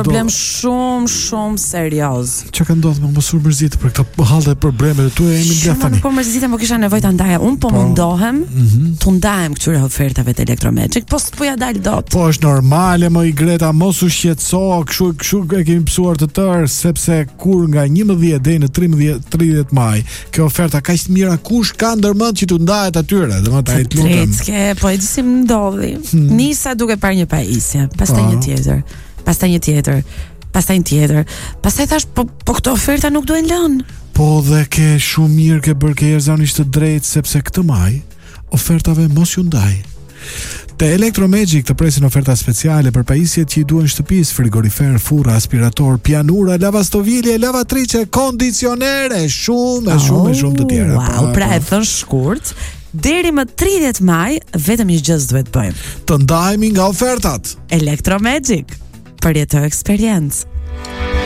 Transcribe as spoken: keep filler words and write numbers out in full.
problem shumë shumë serioz. Çka ka ndodhur me mos u mërzit për këtë hallë probleme të tua jemi Shumë tani. po mërzitem, po kisha nevojë ta ndaja. Un po mundohem të ndahem këtyre ofertave të Electromagic, po s'po ja dal dot. Po është normale më i Greta, mos u shqetëso, kështu kështu e kemi mësuar të tërë, sepse kur nga njëmbëdhjetë deri në tridhjetë tridhjetë maj, kjo oferta kaq të mira, kush ka ndërmend që t'u ndahet atyre? Domethënë ai të lutem. Trecke, po e di si më ndodhi. Nisa duke parë një pajisje, pastaj një tjetër. Pastaj një tjetër, pastaj një tjetër. Pastaj thash, po po këto oferta nuk duhen lënë. Po dhe ke shumë mirë ke bërë, ke erzanisht të drejtë, sepse këtë maj ofertave mos ju ndaj. Te Electromagic të presin oferta speciale për pajisjet që i duhen shtëpis: frigorifer, furra, aspirator, pianura, lavastovile, lavatrice, kondicionere, shumë e shumë e shumë të tjera. Wow, pra e thon shkurt. Deri më tridhjetë maj vetëm një gjë duhet bëjmë. Të ndajemi nga ofertat. Electromagic, përjetoj eksperiencë.